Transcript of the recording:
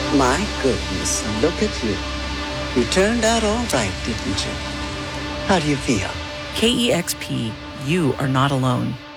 My goodness, look at you. You turned out all right, didn't you? How do you feel? KEXP, you are not alone.